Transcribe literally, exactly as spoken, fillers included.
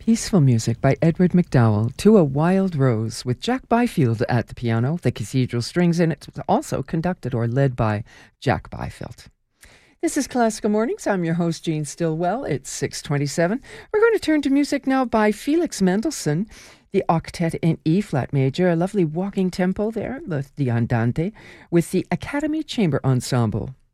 Peaceful music by Edward McDowell, To a Wild Rose, with Jack Byfield at the piano, the cathedral strings, and it's also conducted or led by Jack Byfield. This is Classical Mornings. I'm your host, Jean Stillwell. It's six twenty-seven. We're going to turn to music now by Felix Mendelssohn, the Octet in E-flat major, a lovely walking tempo there, the, the Andante, with the Academy Chamber Ensemble.